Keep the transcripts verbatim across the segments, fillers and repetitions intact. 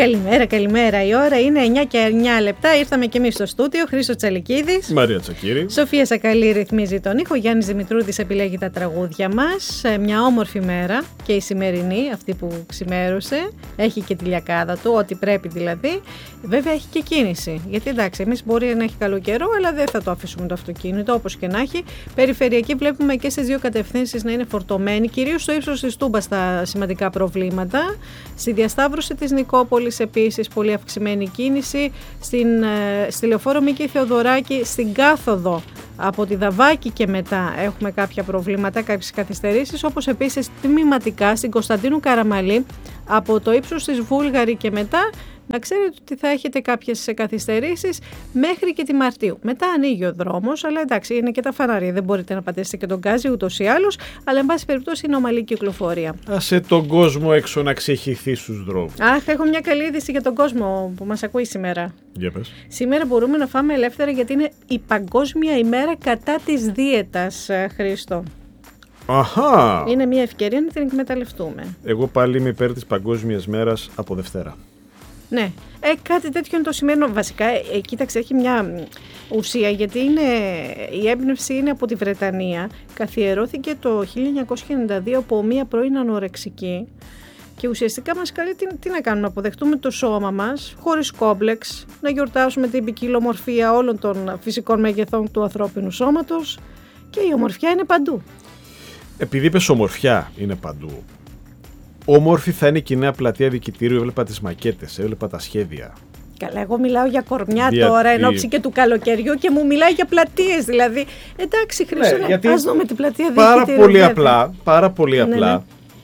Καλημέρα, καλημέρα. Η ώρα είναι εννιά και εννιά λεπτά. Ήρθαμε και εμείς στο στούντιο. Χρήστος Τσαλικίδης. Μαρία Τσακύρη. Σοφία Σακαλή ρυθμίζει τον ήχο. Γιάννης Δημητρούδης επιλέγει τα τραγούδια μας. Μια όμορφη μέρα και η σημερινή, αυτή που ξημέρωσε. Έχει και τη λιακάδα του, ό,τι πρέπει δηλαδή. Βέβαια έχει και κίνηση. Γιατί εντάξει, εμείς μπορεί να έχει καλό καιρό, αλλά δεν θα το αφήσουμε το αυτοκίνητο, όπως και να έχει. Περιφερειακή βλέπουμε και στις δύο κατευθύνσεις να είναι φορτωμένη, κυρίως στο ύψος της Τούμπας τα σημαντικά προβλήματα. Στη διασταύρωση της Νικόπολης επίσης πολύ αυξημένη κίνηση. Στην, στη Λεωφόρο Μίκη Θεοδωράκη, στην κάθοδο από τη Δαβάκη και μετά έχουμε κάποια προβλήματα, κάποιες καθυστερήσεις, όπως επίσης τμηματικά στην Κωνσταντίνου Καραμαλή από το ύψος της Βούλγαρη και μετά. Να ξέρετε ότι θα έχετε κάποιες καθυστερήσεις μέχρι και τη Μαρτίου. Μετά ανοίγει ο δρόμος, αλλά εντάξει, είναι και τα φανάρια. Δεν μπορείτε να πατήσετε και τον γκάζι ούτως ή άλλως, αλλά εν πάση περιπτώσει είναι ομαλή κυκλοφορία. Άσε τον κόσμο έξω να ξεχυθεί στους δρόμους. Αχ, έχω μια καλή είδηση για τον κόσμο που μας ακούει σήμερα. Για πες. Σήμερα μπορούμε να φάμε ελεύθερα γιατί είναι η Παγκόσμια ημέρα κατά της δίαιτας, Χρήστο. Αχά! Είναι μια ευκαιρία να την εκμεταλλευτούμε. Εγώ πάλι είμαι υπέρ της Παγκόσμιας μέρας από Δευτέρα. Ναι, ε, κάτι τέτοιο είναι το σημερινό. Βασικά, ε, κοίταξε, έχει μια ουσία, γιατί είναι, η έμπνευση είναι από τη Βρετανία. Καθιερώθηκε το χίλια εννιακόσια ενενήντα δύο από μία πρώην ανορεξική και ουσιαστικά μας καλεί τι, τι να κάνουμε, να αποδεχτούμε το σώμα μας χωρίς κόμπλεξ, να γιορτάσουμε την ποικιλομορφία όλων των φυσικών μεγεθών του ανθρώπινου σώματος και η ομορφιά είναι παντού. Επειδή είπες ομορφιά είναι παντού, όμορφη θα είναι και η νέα πλατεία δικητήριου. Έβλεπα τις μακέτες, έβλεπα τα σχέδια. Καλά, εγώ μιλάω για κορμιά Δια... τώρα, εν ώψη και του καλοκαιριού και μου μιλάει για πλατείες. Δηλαδή, εντάξει, Χρήστο, ναι, ναι, ας δούμε την πλατεία δικητήριου. Πάρα πολύ βέβαια. απλά, πάρα πολύ ναι, απλά, ναι.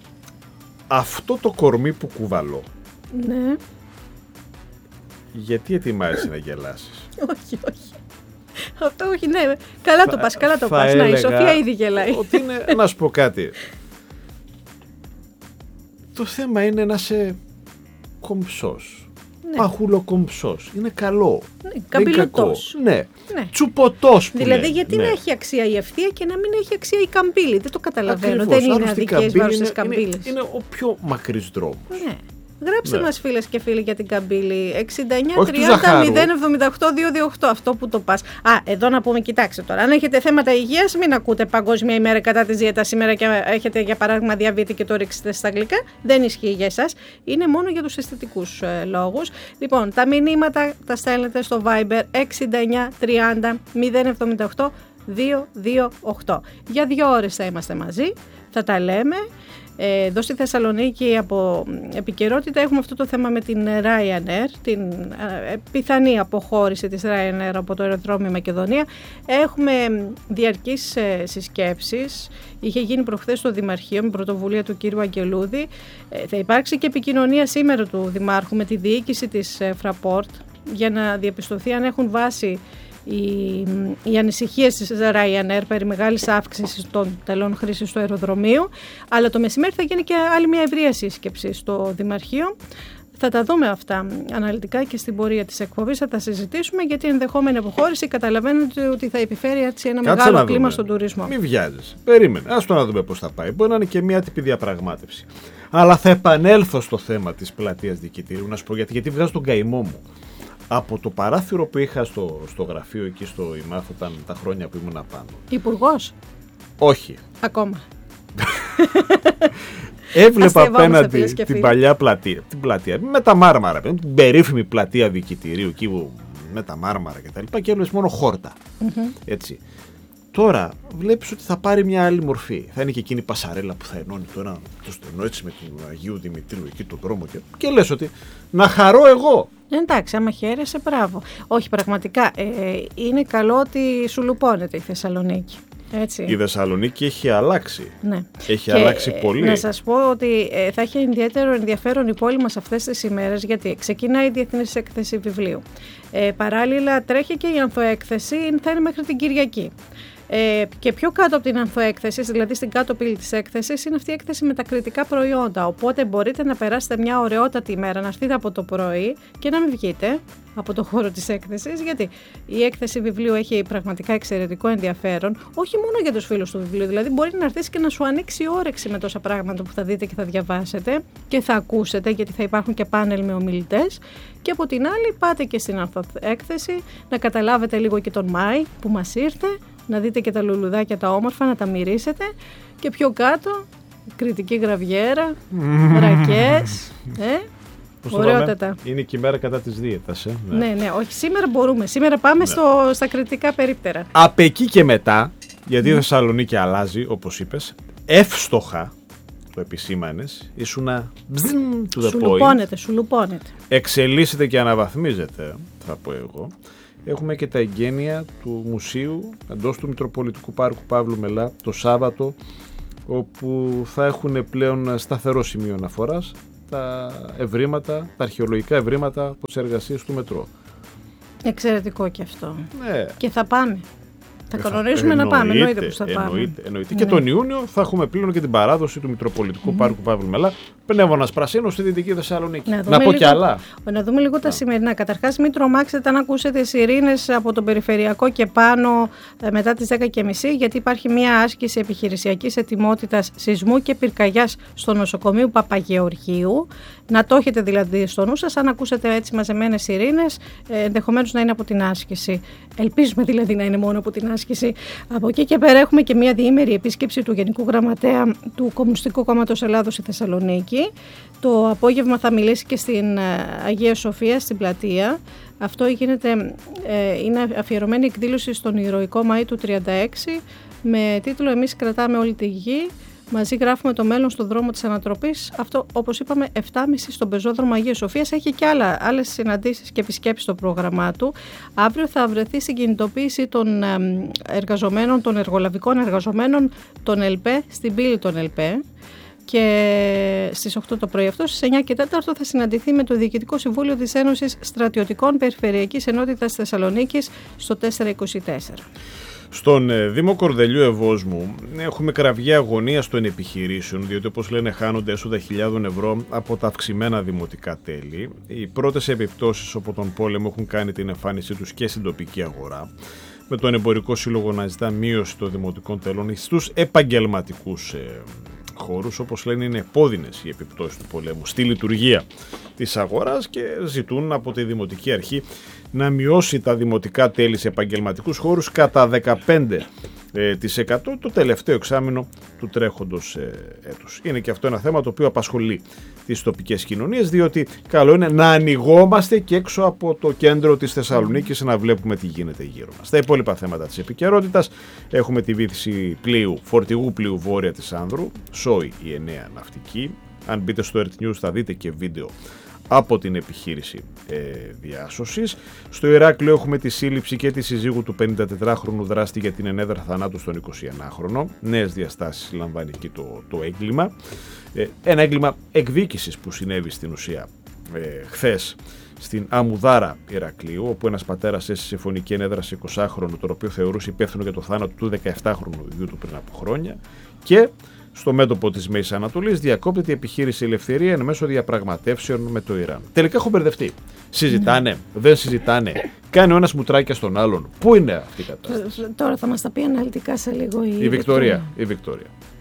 αυτό το κορμί που κουβαλώ, ναι. γιατί ετοιμάζεσαι να γελάσεις? Όχι, όχι. Αυτό όχι, ναι. Καλά το πας, καλά το πας. Να, η Σοφία ήδη γελάει. Ότι είναι, να σου πω κάτι. Το θέμα είναι να είσαι κομψός, ναι. Παχουλοκομψός. Είναι καλό. Ναι, καμπυλωτός. Ναι. Ναι. Τσουποτός που Δηλαδή λέει. γιατί ναι. να έχει αξία η ευθεία και να μην έχει αξία η καμπύλη? Δεν το καταλαβαίνω. Ακριβώς. Δεν είναι αδικές βάρουσες καμπύλες. Είναι, είναι ο πιο μακρύς δρόμος. Ναι. Γράψτε ναι. μας, φίλες και φίλοι, για την καμπύλη. εξήντα εννιά Όχι τριάντα μηδέν εβδομήντα οκτώ διακόσια είκοσι οκτώ. Αυτό που το πας. Α, εδώ να πούμε, κοιτάξτε τώρα. Αν έχετε θέματα υγείας, μην ακούτε Παγκόσμια ημέρα κατά της δίαιτας σήμερα και έχετε για παράδειγμα διαβήτη και το ρίξετε στα αγγλικά. Δεν ισχύει για εσάς. Είναι μόνο για τους αισθητικούς ε, λόγους. Λοιπόν, τα μηνύματα τα στέλνετε στο Viber εξήντα εννιά τριάντα μηδέν εβδομήντα οκτώ διακόσια είκοσι οκτώ. Για δύο ώρες θα είμαστε μαζί. Θα τα λέμε. Εδώ στη Θεσσαλονίκη από επικαιρότητα έχουμε αυτό το θέμα με την Ryanair, την πιθανή αποχώρηση της Ryanair από το αεροδρόμιο Μακεδονία. Έχουμε διαρκείς συσκέψεις, είχε γίνει προχθές στο Δημαρχείο με πρωτοβουλία του κύριου Αγγελούδη. Θα υπάρξει και επικοινωνία σήμερα του Δημάρχου με τη διοίκηση της Fraport για να διαπιστωθεί αν έχουν βάση Οι, οι ανησυχίες της Ryanair περί μεγάλης αύξησης των τελών χρήσης του αεροδρομίου, αλλά το μεσημέρι θα γίνει και άλλη μια ευρεία σύσκεψη στο Δημαρχείο. Θα τα δούμε αυτά αναλυτικά και στην πορεία της εκπομπής θα τα συζητήσουμε, γιατί η ενδεχόμενη αποχώρηση καταλαβαίνετε ότι θα επιφέρει έτσι ένα Κάτσε μεγάλο κλίμα στον τουρισμό. Μην βιάζεσαι. Περίμενε. Ας το να δούμε πώς θα πάει. Μπορεί να είναι και μια άτυπη διαπραγμάτευση. Αλλά θα επανέλθω στο θέμα της πλατείας δικητήριου, να σου πω γιατί, γιατί βγάζω τον καημό μου. Από το παράθυρο που είχα στο, στο γραφείο εκεί στο ΙΜΑΘ όταν τα χρόνια που ήμουν πάνω. Υπουργός. Όχι. Ακόμα. Έβλεπα απέναντι την παλιά πλατεία, την πλατεία με τα μάρμαρα, την περίφημη πλατεία δικητηρίου εκεί με τα μάρμαρα και τα λοιπά, και έβλεπες μόνο χόρτα. Mm-hmm. Έτσι. Τώρα βλέπεις ότι θα πάρει μια άλλη μορφή. Θα είναι και εκείνη η πασαρέλα που θα ενώνει το ένα το στενό έτσι με την Αγίου Δημητρίου εκεί τον δρόμο και, και λες ότι να χαρώ εγώ. Εντάξει, άμα χαίρεσαι, μπράβο. Όχι, πραγματικά ε, είναι καλό ότι σου λουπώνεται η Θεσσαλονίκη. Έτσι. Η Θεσσαλονίκη έχει αλλάξει. Ναι. Έχει και, αλλάξει πολύ. Να σας πω ότι ε, θα έχει ιδιαίτερο ενδιαφέρον η πόλη μας αυτές τις ημέρες, γιατί ξεκινάει η Διεθνής Έκθεση Βιβλίου. Ε, παράλληλα τρέχει και η Ανθοέκθεση, θα είναι μέχρι την Κυριακή. Ε, και πιο κάτω από την ανθοέκθεση, δηλαδή στην κάτω πύλη της έκθεσης, είναι αυτή η έκθεση με τα κριτικά προϊόντα. Οπότε μπορείτε να περάσετε μια ωραιότατη ημέρα, να έρθετε από το πρωί και να μην βγείτε από το χώρο της έκθεσης, γιατί η έκθεση βιβλίου έχει πραγματικά εξαιρετικό ενδιαφέρον, όχι μόνο για τους φίλους του βιβλίου, δηλαδή μπορεί να έρθεις και να σου ανοίξει όρεξη με τόσα πράγματα που θα δείτε και θα διαβάσετε και θα ακούσετε, γιατί θα υπάρχουν και πάνελ με ομιλητές. Και από την άλλη πάτε και στην ανθοέκθεση να καταλάβετε λίγο και τον Μάη που μας ήρθε, να δείτε και τα λουλουδάκια τα όμορφα, να τα μυρίσετε, και πιο κάτω κριτική γραβιέρα, ρακές, ε, ωραιότατα. Είναι και η μέρα κατά της δίαιτας. Ε? Ναι. ναι, ναι, όχι, σήμερα μπορούμε. Σήμερα πάμε ναι. στο, στα κριτικά περίπτερα. Από εκεί και μετά, γιατί η mm. Θεσσαλονίκη αλλάζει, όπως είπες, εύστοχα το επισήμανες, ήσουνα to the σου point. Λουπώνεται, σου λουπώνεται. Εξελίσσεται και αναβαθμίζεται, θα πω εγώ. Έχουμε και τα εγγένεια του μουσείου εντός του Μητροπολιτικού Πάρκου Παύλου Μελά το Σάββατο, όπου θα έχουν πλέον σταθερό σημείο αναφοράς τα ευρήματα, τα αρχαιολογικά ευρήματα από τις εργασίες του μετρό. Εξαιρετικό και αυτό. Ναι. Και θα πάμε. Θα κανονίσουμε να πάμε, εννοείται που θα πάμε. Εννοείται, εννοείται. Ναι. Και τον Ιούνιο θα έχουμε πλέον και την παράδοση του Μητροπολιτικού mm. Πάρκου Παύλου Μελά, Πνεύμονας Πρασίνου στη Δυτική Θεσσαλονίκη. Να, να πω κι άλλα. Να δούμε λίγο τα σημερινά. Καταρχάς, μην τρομάξετε αν ακούσετε σιρήνες από τον περιφερειακό και πάνω μετά τις δέκα και μισή, γιατί υπάρχει μια άσκηση επιχειρησιακής ετοιμότητας σεισμού και πυρκαγιάς στο νοσοκομείο Παπαγεωργίου. Να το έχετε δηλαδή στο νου σας. Αν ακούσετε έτσι μαζεμένες σιρήνες, ενδεχομένως να είναι από την άσκηση. Ελπίζουμε δηλαδή να είναι μόνο από την άσκηση. Από εκεί και πέρα έχουμε και μια διήμερη επίσκεψη του Γενικού Γραμματέα του Κομμουνιστικού Κόμματος Ελλάδος στη Θεσσαλονίκη. Το απόγευμα θα μιλήσει και στην Αγία Σοφία, στην πλατεία. Αυτό γίνεται, ε, είναι αφιερωμένη εκδήλωση στον ηρωικό Μάη του τριάντα έξι με τίτλο «Εμείς κρατάμε όλη τη γη». Μαζί γράφουμε το μέλλον στον δρόμο της ανατροπής. Αυτό, όπως είπαμε, επτά και μισή στον πεζόδρομο Αγίας Σοφίας. Έχει και άλλα, άλλες συναντήσεις και επισκέψεις στο πρόγραμμά του. Αύριο θα βρεθεί στην κινητοποίηση των εργαζομένων, των εργολαβικών εργαζομένων των ΕΛΠΕ, στην πύλη των ΕΛΠΕ. Και στις οκτώ το πρωί αυτό, στις εννιά και τέσσερα θα συναντηθεί με το Διοικητικό Συμβούλιο της Ένωσης Στρατιωτικών Περιφερειακής Ενότητας Θεσσαλονίκης στο τετρακόσια είκοσι τέσσερα. Στον Δήμο Κορδελιού Ευόσμου έχουμε κραυγή αγωνίας των επιχειρήσεων, διότι όπως λένε χάνονται έσοδα χιλιάδων ευρώ από τα αυξημένα δημοτικά τέλη. Οι πρώτες επιπτώσεις από τον πόλεμο έχουν κάνει την εμφάνισή τους και στην τοπική αγορά, με τον Εμπορικό Σύλλογο να ζητά μείωση των δημοτικών τελών στους επαγγελματικούς ε, χώρους. Όπως λένε, είναι επώδυνες οι επιπτώσεις του πολέμου στη λειτουργία της αγοράς και ζητούν από τη Δημοτική Αρχή να μειώσει τα δημοτικά τέλη σε επαγγελματικούς χώρους κατά δεκαπέντε τοις εκατό το τελευταίο εξάμηνο του τρέχοντος έτους. Είναι και αυτό ένα θέμα το οποίο απασχολεί τις τοπικές κοινωνίες, διότι καλό είναι να ανοιγόμαστε και έξω από το κέντρο της Θεσσαλονίκης να βλέπουμε τι γίνεται γύρω μας. Στα υπόλοιπα θέματα της επικαιρότητας έχουμε τη βύθιση πλοίου, φορτηγού πλοίου βόρεια της Άνδρου, σόι η εννέα ναυτική. Αν μπείτε στο Earth News θα δείτε και βίντεο από την επιχείρηση ε, διάσωσης. Στο Ηράκλειο έχουμε τη σύλληψη και τη συζύγου του πενηντατετράχρονου δράστη για την ενέδρα θανάτου στον εικοσιενάχρονο. Νέες διαστάσεις λαμβάνει εκεί το, το έγκλημα. Ε, ένα έγκλημα εκδίκησης που συνέβη στην ουσία ε, χθες στην Αμουδάρα Ηρακλείου, όπου ένας πατέρας έσυσε φωνική ενέδρα σε εικοσάχρονο, τον οποίο θεωρούσε υπεύθυνο για το θάνατο του δεκαεπτάχρονου γιου του πριν από χρόνια. Και στο μέτωπο της Μέσης Ανατολής διακόπτεται η επιχείρηση Ελευθερία εν μέσω διαπραγματεύσεων με το Ιράν. Τελικά έχω μπερδευτεί. Συζητάνε, δεν συζητάνε. Κάνει ο ένας μουτράκια στον άλλον. Πού είναι αυτή η κατάσταση? Τώρα θα μας τα πει αναλυτικά σε λίγο η, η Βικτωρία. Η Βικτωρία.